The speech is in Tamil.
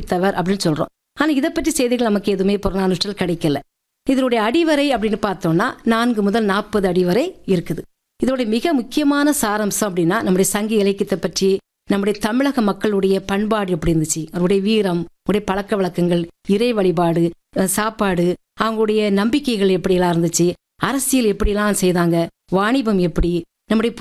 தோற்றுவித்தவர் அப்படின்னு சொல்றோம். ஆனா இதை பற்றி செய்திகள் நமக்கு எதுவுமே புறநானூற்றில் கிடைக்கல. இதனுடைய அடிவரை அப்படின்னு பார்த்தோம்னா 4 முதல் 40 அடிவரை இருக்குது. இதோடைய மிக முக்கியமான சாரம்சம் அப்படின்னா நம்முடைய சங்க இலக்கியத்தை பற்றி, நம்முடைய தமிழக மக்களுடைய பண்பாடு எப்படி இருந்துச்சு, அவருடைய வீரம், அவருடைய பழக்க வழக்கங்கள், இறை வழிபாடு, சாப்பாடு, அவங்களுடைய நம்பிக்கைகள் எப்படிலாம் இருந்துச்சு, அரசியல் எப்படிலாம் செய்தாங்க, வாணிபம் எப்படி, நம்முடைய